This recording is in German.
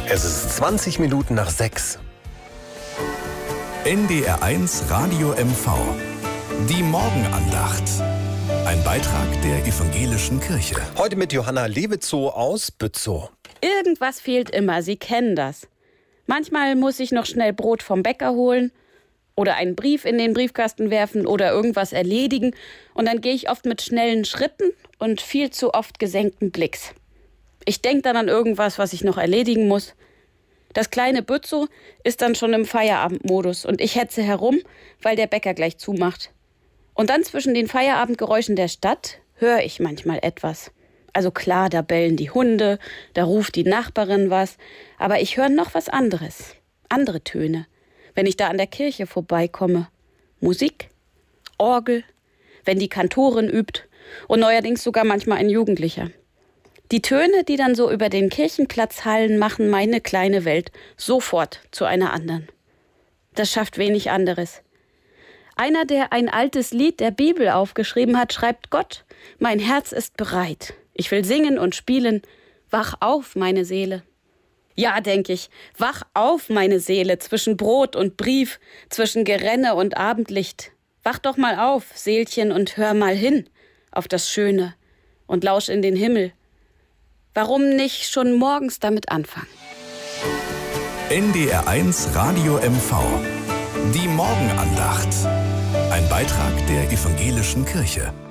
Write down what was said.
Es ist 20 Minuten nach 6. NDR1 Radio MV. Die Morgenandacht. Ein Beitrag der Evangelischen Kirche. Heute mit Johanna Lewitzow aus Bützow. Irgendwas fehlt immer, Sie kennen das. Manchmal muss ich noch schnell Brot vom Bäcker holen oder einen Brief in den Briefkasten werfen oder irgendwas erledigen. Und dann gehe ich oft mit schnellen Schritten und viel zu oft gesenkten Blicks. Ich denke dann an irgendwas, was ich noch erledigen muss. Das kleine Bützow ist dann schon im Feierabendmodus und ich hetze herum, weil der Bäcker gleich zumacht. Und dann zwischen den Feierabendgeräuschen der Stadt höre ich manchmal etwas. Also klar, da bellen die Hunde, da ruft die Nachbarin was, aber ich höre noch was anderes. Andere Töne, wenn ich da an der Kirche vorbeikomme. Musik, Orgel, wenn die Kantorin übt und neuerdings sogar manchmal ein Jugendlicher. Die Töne, die dann so über den Kirchenplatz hallen, machen meine kleine Welt sofort zu einer anderen. Das schafft wenig anderes. Einer, der ein altes Lied der Bibel aufgeschrieben hat, schreibt: Gott, mein Herz ist bereit. Ich will singen und spielen. Wach auf, meine Seele. Ja, denke ich, wach auf, meine Seele, zwischen Brot und Brief, zwischen Gerenne und Abendlicht. Wach doch mal auf, Seelchen, und hör mal hin auf das Schöne und lausch in den Himmel. Warum nicht schon morgens damit anfangen? NDR1 Radio MV. Die Morgenandacht. Ein Beitrag der Evangelischen Kirche.